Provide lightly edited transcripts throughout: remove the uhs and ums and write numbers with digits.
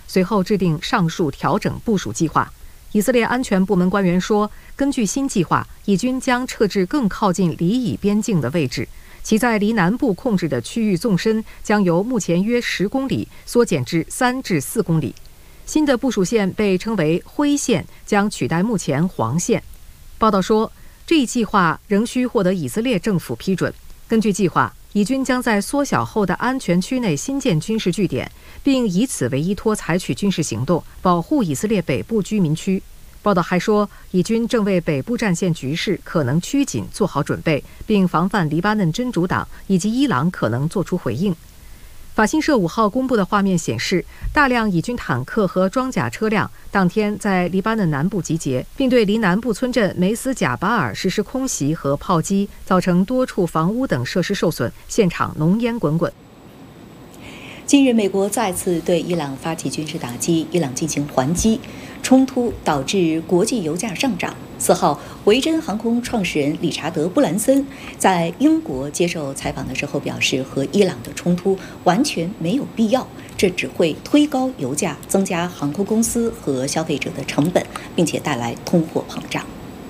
随后制定上述调整部署计划。以色列安全部门官员说，根据新计划，以军将撤至更靠近黎以边境的位置，其在离南部控制的区域纵深将由目前约10公里缩减至3至4公里。新的部署线被称为灰线，将取代目前黄线。报道说，这一计划仍需获得以色列政府批准。根据计划，以军将在缩小后的安全区内新建军事据点，并以此为依托采取军事行动，保护以色列北部居民区。报道还说，以军正为北部战线局势可能趋紧做好准备，并防范黎巴嫩真主党以及伊朗可能做出回应。法新社5号公布的画面显示，大量以军坦克和装甲车辆当天在黎巴嫩南部集结，并对离南部村镇梅斯贾巴尔实施空袭和炮击，造成多处房屋等设施受损，现场浓烟滚滚。 近日，美国再次对伊朗发起军事打击，伊朗进行还击，冲突导致国际油价上涨。4号，维珍航空创始人理查德·布兰森在英国接受采访的时候表示，和伊朗的冲突完全没有必要，这只会推高油价，增加航空公司和消费者的成本，并且带来通货膨胀。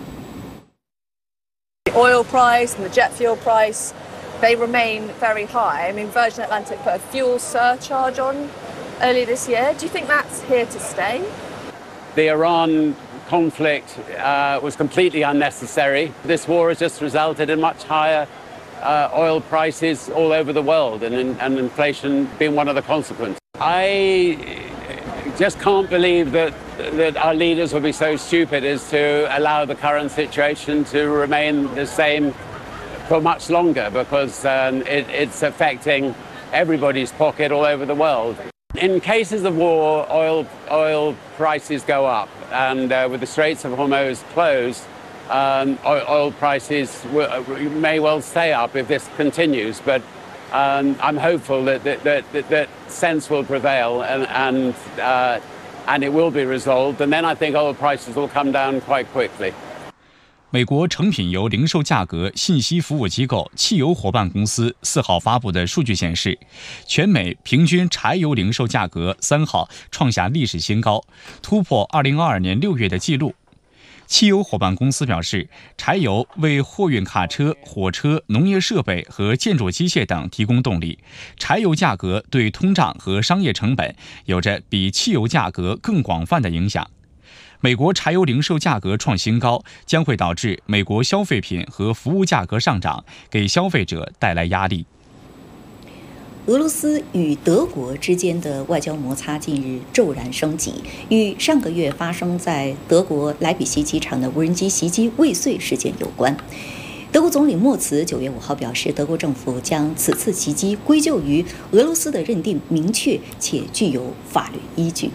The oil price and the jet fuel price, they remain very high. I mean, Virgin Atlantic put a fuel surcharge on earlier this year. Do you think that's here to stay? The Iran conflict was completely unnecessary. This war has just resulted in much higher oil prices all over the world, and inflation being one of the consequences. I just can't believe that our leaders will be so stupid as to allow the current situation to remain the same for much longer, because it's affecting everybody's pocket all over the world. In cases of war, oil prices go up, and with the Straits of Hormuz closed, oil prices may well stay up if this continues. But I'm hopeful that sense will prevail and it will be resolved, and then I think oil prices will come down quite quickly. 美国成品油零售价格信息服务机构汽油伙伴公司4号发布的数据显示，全美平均柴油零售价格3号创下历史新高，突破2022年6月的纪录。汽油伙伴公司表示，柴油为货运卡车、火车、农业设备和建筑机械等提供动力，柴油价格对通胀和商业成本有着比汽油价格更广泛的影响。美国柴油零售价格创新高，将会导致美国消费品和服务价格上涨，给消费者带来压力。 俄罗斯与德国之间的外交摩擦近日骤然升级，与上个月发生在德国莱比锡机场的无人机袭击未遂事件有关。德国总理默茨9月5号表示，德国政府将此次袭击归咎于俄罗斯的认定明确且具有法律依据。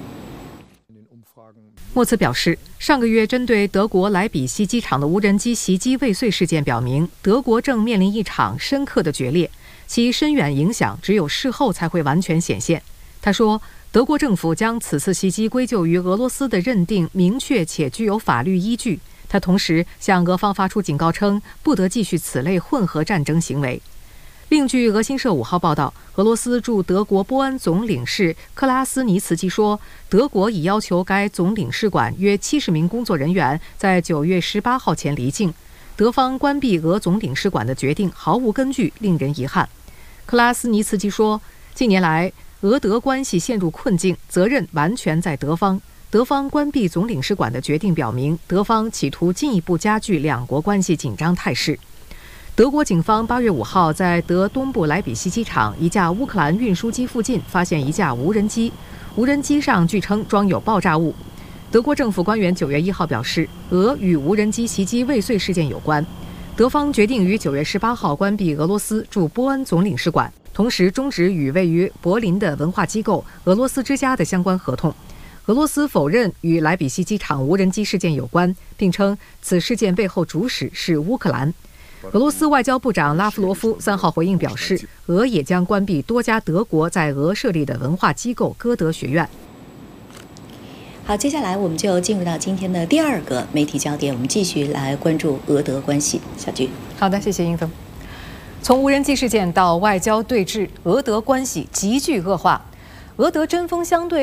默茨表示，上个月针对德国莱比锡机场的无人机袭击未遂事件表明，德国正面临一场深刻的决裂，其深远影响只有事后才会完全显现。他说，德国政府将此次袭击归咎于俄罗斯的认定明确且具有法律依据。他同时向俄方发出警告称，不得继续此类混合战争行为。另据俄新社5号报道，俄罗斯驻德国波恩总领事克拉斯尼茨基说，德国已要求该总领事馆约70名工作人员在9月18号前离境。德方关闭俄总领事馆的决定毫无根据，令人遗憾。克拉斯尼茨基说，近年来俄德关系陷入困境，责任完全在德方。德方关闭总领事馆的决定表明，德方企图进一步加剧两国关系紧张态势。德国警方8月5号在德东部莱比锡机场一架乌克兰运输机附近发现一架无人机，无人机上据称装有爆炸物。德国政府官员9月1号表示，俄与无人机袭击未遂事件有关。德方决定于9月18号关闭俄罗斯驻波恩总领事馆，同时终止与位于柏林的文化机构俄罗斯之家的相关合同。俄罗斯否认与莱比锡机场无人机事件有关，并称此事件背后主使是乌克兰。俄罗斯外交部长拉夫罗夫3号回应表示，俄也将关闭多家德国在俄设立的文化机构歌德学院。 好，接下来我们就进入到今天的第二个媒体焦点，我们继续来关注俄德关系。小菊， 好的，谢谢英峰。从无人机事件到外交对峙，俄德关系急剧恶化，俄德针锋相对。